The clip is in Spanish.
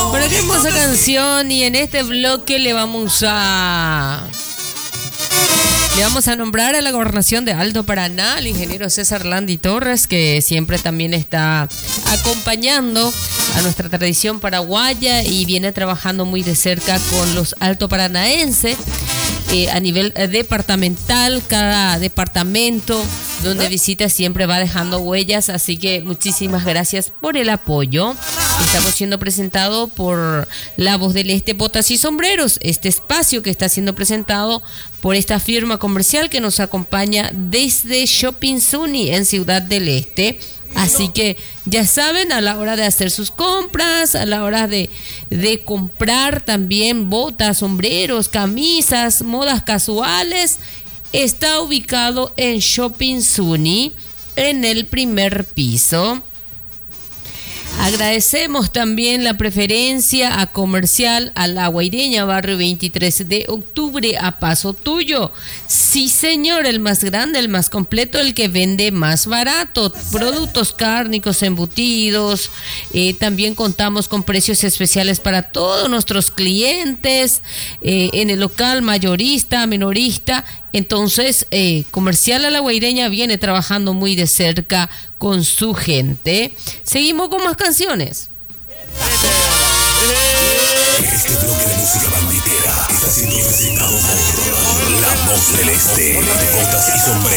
Pero qué hermosa canción. Y en este bloque le vamos a nombrar a la gobernación de Alto Paraná, al ingeniero César Landi Torres, que siempre también está acompañando a nuestra tradición paraguaya y viene trabajando muy de cerca con los alto paranaenses a nivel departamental. Cada departamento donde visita siempre va dejando huellas, así que muchísimas gracias por el apoyo. Estamos siendo presentado por La Voz del Este, Botas y Sombreros, este espacio que está siendo presentado por esta firma comercial que nos acompaña desde Shopping Suni en Ciudad del Este. Así que ya saben, a la hora de hacer sus compras, a la hora de comprar también botas, sombreros, camisas, modas casuales, está ubicado en Shopping Suni en el primer piso. Agradecemos también la preferencia a Comercial a La Guaireña, barrio 23 de octubre, a paso tuyo. Sí, señor, el más grande, el más completo, el que vende más barato. Productos cárnicos, embutidos. También contamos con precios especiales para todos nuestros clientes en el local mayorista, minorista. Entonces, Comercial a La Guaireña viene trabajando muy de cerca con su gente. Seguimos con más canciones. Este bloque de música banditera está siendo presentado por La Voz del Este, de Botas y Sombreros.